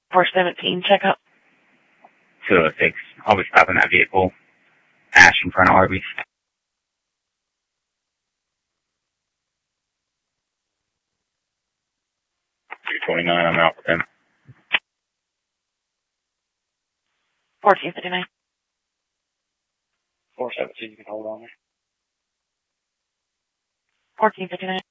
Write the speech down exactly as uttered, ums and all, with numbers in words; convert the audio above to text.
four seventeen, check up. two oh six. I'll be stopping that vehicle. Ash in front of Arby's. two twenty-nine, I'm out with him. fourteen fifty-nine. four seventeen, you can hold on there. fourteen fifty-nine.